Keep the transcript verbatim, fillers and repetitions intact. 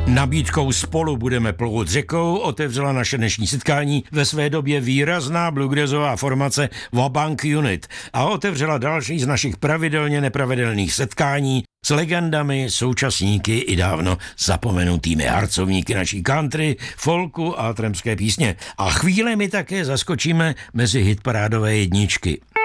Nabídkou Spolu budeme plout řekou otevřela naše dnešní setkání ve své době výrazná bluegrassová formace Wabank Unit a otevřela další z našich pravidelně nepravidelných setkání s legendami, současníky i dávno zapomenutými harcovníky naší country, folku a tramské písně. A chvíli mi také zaskočíme mezi hitparádové jedničky.